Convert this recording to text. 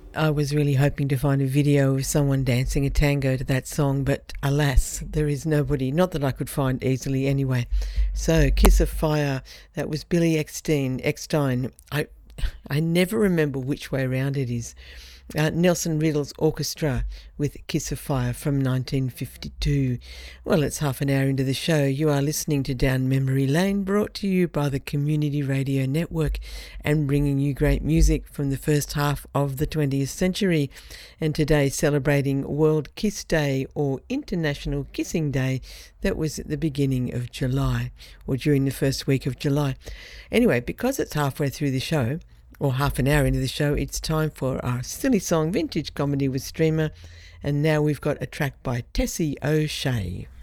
I was really hoping to find a video of someone dancing a tango to that song, but alas, there is nobody, not that I could find easily anyway. So, Kiss of Fire, that was Billy Eckstein. I never remember which way around it is. Nelson Riddle's orchestra with Kiss of Fire from 1952. Well, it's half an hour into the show. You are listening to Down Memory Lane, brought to you by the Community Radio Network and bringing you great music from the first half of the 20th century. And today celebrating World Kiss Day, or International Kissing Day. That was at the beginning of July, or during the first week of July. Anyway, because it's halfway through the show, or half an hour into the show, it's time for our Silly Song Vintage Comedy with Streamer. And now we've got a track by Tessie O'Shea.